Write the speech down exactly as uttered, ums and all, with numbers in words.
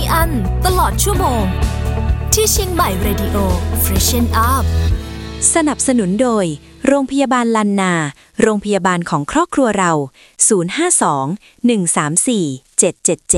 อั้นตลอดชั่วโมงที่เชียงใหม่ Radio Freshen Up สนับสนุนโดยโรงพยาบาลลันนาโรงพยาบาลของครอบครัวเราศูนย์ ห้า สอง หนึ่ง สาม สี่ เจ็ด เจ็ด เจ็ด